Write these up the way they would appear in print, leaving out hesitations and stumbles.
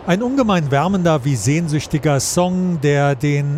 Ein ungemein wärmender wie sehnsüchtiger Song, der den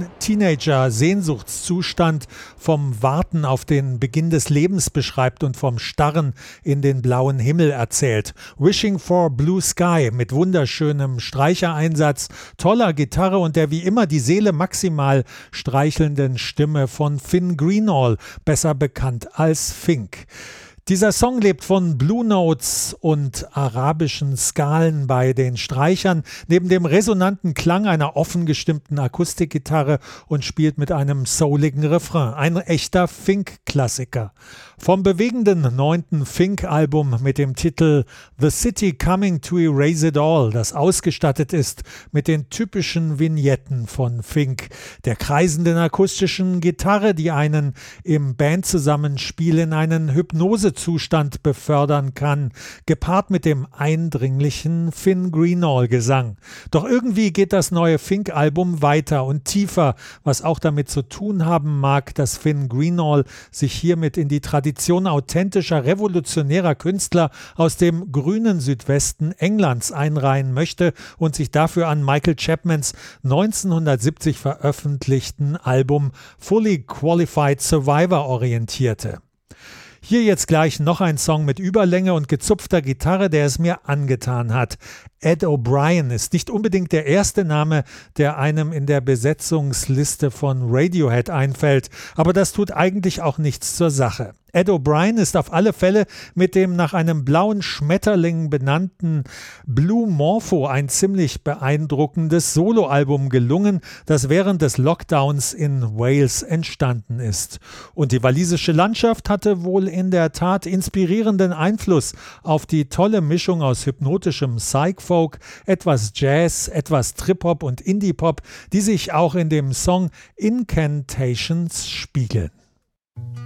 Teenager-Sehnsuchtszustand vom Warten auf den Beginn des Lebens beschreibt und vom Starren in den blauen Himmel erzählt. Wishing for Blue Sky mit wunderschönem Streichereinsatz, toller Gitarre und der wie immer die Seele maximal streichelnden Stimme von Finn Greenall, besser bekannt als Fink. Dieser Song lebt von Blue Notes und arabischen Skalen bei den Streichern, neben dem resonanten Klang einer offen gestimmten Akustikgitarre und spielt mit einem souligen Refrain. Ein echter Fink-Klassiker. Vom bewegenden 9. Fink-Album mit dem Titel The City Coming to Erase It All, das ausgestattet ist mit den typischen Vignetten von Fink, der kreisenden akustischen Gitarre, die einen im Bandzusammenspiel in einen Hypnosezustand befördern kann, gepaart mit dem eindringlichen Finn Greenall-Gesang. Doch irgendwie geht das neue Fink-Album weiter und tiefer, was auch damit zu tun haben mag, dass Finn Greenall sich hiermit in die Tradition authentischer, revolutionärer Künstler aus dem grünen Südwesten Englands einreihen möchte und sich dafür an Michael Chapmans 1970 veröffentlichten Album Fully Qualified Survivor orientierte. Hier jetzt gleich noch ein Song mit Überlänge und gezupfter Gitarre, der es mir angetan hat. Ed O'Brien ist nicht unbedingt der erste Name, der einem in der Besetzungsliste von Radiohead einfällt, aber das tut eigentlich auch nichts zur Sache. Ed O'Brien ist auf alle Fälle mit dem nach einem blauen Schmetterling benannten Blue Morpho ein ziemlich beeindruckendes Soloalbum gelungen, das während des Lockdowns in Wales entstanden ist. Und die walisische Landschaft hatte wohl in der Tat inspirierenden Einfluss auf die tolle Mischung aus hypnotischem Psych-Folk, etwas Jazz, etwas Trip-Hop und Indie-Pop, die sich auch in dem Song Incantations spiegeln.